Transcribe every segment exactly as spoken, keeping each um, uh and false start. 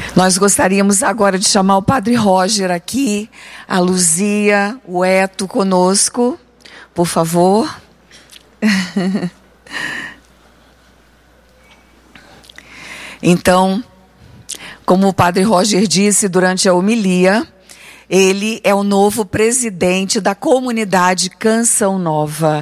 Nós gostaríamos agora de chamar o Padre Roger aqui, a Luzia, o Eto conosco, por favor. Então, como o Padre Roger disse durante a homilia, ele é o novo presidente da comunidade Canção Nova.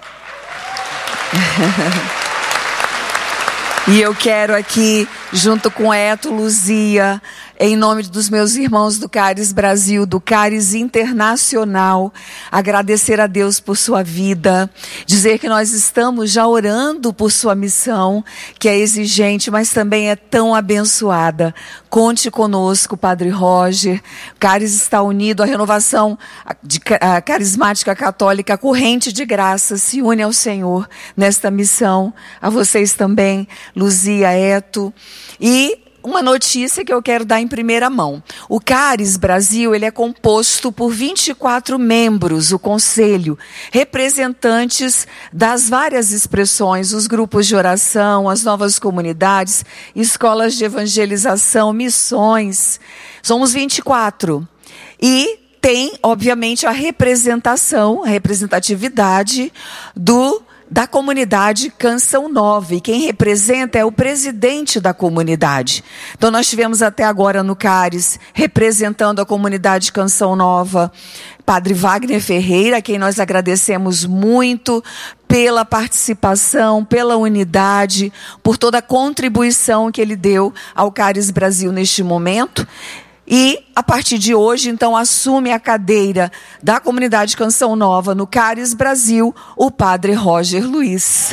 E eu quero aqui, junto com Eto, Luzia, em nome dos meus irmãos do Caris Brasil, do Caris Internacional, agradecer a Deus por sua vida, dizer que nós estamos já orando por sua missão, que é exigente, mas também é tão abençoada. Conte conosco, Padre Roger. Caris está unido à renovação de, a carismática católica, a corrente de graça se une ao Senhor nesta missão. A vocês também, Luzia, Eto. E uma notícia que eu quero dar em primeira mão. O Caris Brasil, ele é composto por vinte e quatro membros, o conselho, representantes das várias expressões, os grupos de oração, as novas comunidades, escolas de evangelização, missões. Somos vinte e quatro. E tem, obviamente, a representação, a representatividade do da comunidade Canção Nova, e quem representa é o presidente da comunidade. Então nós tivemos até agora no Caris, representando a comunidade Canção Nova, Padre Wagner Ferreira, a quem nós agradecemos muito pela participação, pela unidade, por toda a contribuição que ele deu ao Caris Brasil neste momento. E, a partir de hoje, então, assume a cadeira da comunidade Canção Nova no Caris Brasil, o Padre Roger Luiz.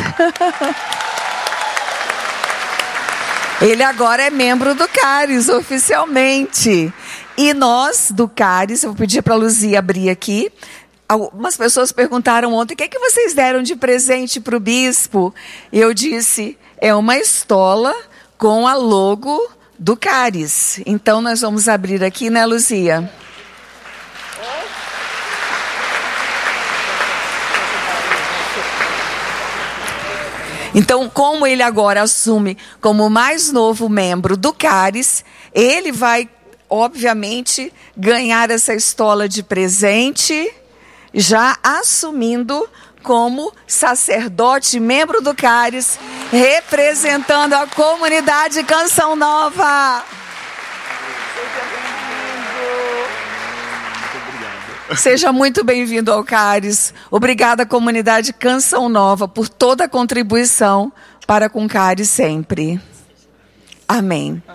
Ele agora é membro do Caris, oficialmente. E nós, do Caris, eu vou pedir para a Luzia abrir aqui. Algumas pessoas perguntaram ontem, o que é que vocês deram de presente para o bispo? E eu disse, é uma estola com a logo do Caris. Então nós vamos abrir aqui, né, Luzia? Então, como ele agora assume como o mais novo membro do Caris, ele vai, obviamente, ganhar essa estola de presente, já assumindo como sacerdote, membro do Caris, representando a comunidade Canção Nova. Seja muito bem-vindo ao Caris. Obrigada, comunidade Canção Nova, por toda a contribuição para com Caris sempre. Amém.